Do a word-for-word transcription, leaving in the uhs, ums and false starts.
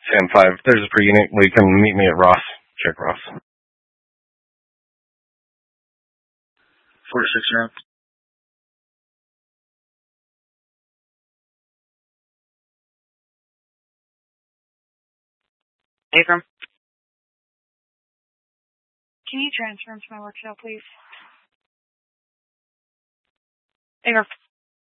Sam five, there's a per unit. Will you come meet me at Ross? Check Ross. four to six around. Akram. Can you transfer him to my workshop, please? Akram.